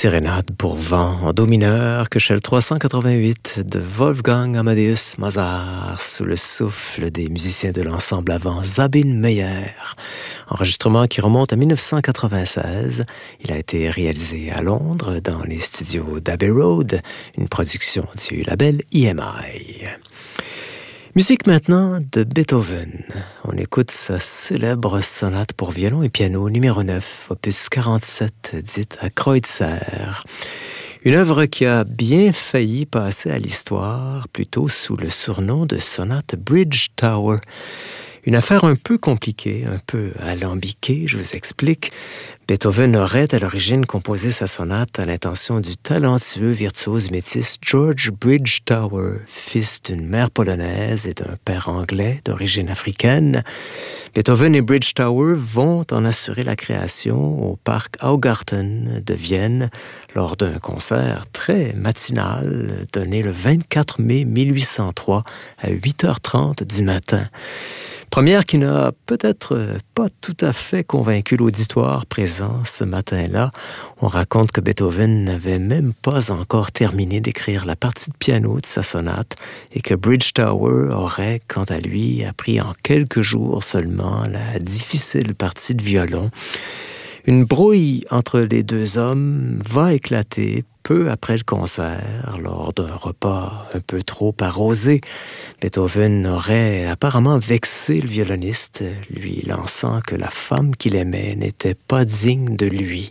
Sérénade pour vent en do mineur, Köchel 388 de Wolfgang Amadeus Mozart, sous le souffle des musiciens de l'ensemble avant Sabine Meyer. Enregistrement qui remonte à 1996. Il a été réalisé à Londres, dans les studios d'Abbey Road, une production du label EMI. Musique maintenant de Beethoven. On écoute sa célèbre sonate pour violon et piano numéro 9, opus 47, dite à Kreutzer. Une œuvre qui a bien failli passer à l'histoire, plutôt sous le surnom de sonate Bridge Tower. Une affaire un peu compliquée, un peu alambiquée, je vous explique. Beethoven aurait à l'origine composé sa sonate à l'intention du talentueux virtuose métis George Bridgetower, fils d'une mère polonaise et d'un père anglais d'origine africaine. Beethoven et Bridgetower vont en assurer la création au parc Augarten de Vienne lors d'un concert très matinal donné le 24 mai 1803 à 8h30 du matin. Première qui n'a peut-être pas tout à fait convaincu l'auditoire présent ce matin-là. On raconte que Beethoven n'avait même pas encore terminé d'écrire la partie de piano de sa sonate et que Bridgetower aurait, quant à lui, appris en quelques jours seulement la difficile partie de violon. Une brouille entre les deux hommes va éclater peu après le concert, lors d'un repas un peu trop arrosé. Beethoven aurait apparemment vexé le violoniste, lui lançant que la femme qu'il aimait n'était pas digne de lui.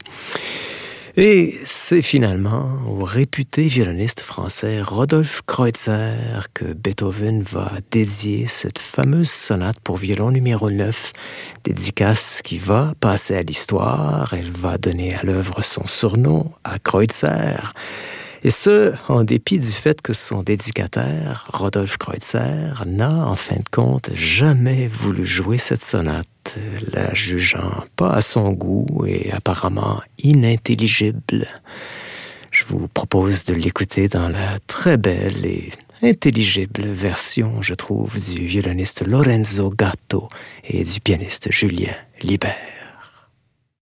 Et c'est finalement au réputé violoniste français Rodolphe Kreutzer que Beethoven va dédier cette fameuse sonate pour violon numéro 9, dédicace qui va passer à l'histoire. Elle va donner à l'œuvre son surnom, à Kreutzer. Et ce, en dépit du fait que son dédicataire, Rodolphe Kreutzer, n'a, en fin de compte, jamais voulu jouer cette sonate, la jugeant pas à son goût et apparemment inintelligible. Je vous propose de l'écouter dans la très belle et intelligible version, je trouve, du violoniste Lorenzo Gatto et du pianiste Julien Libert.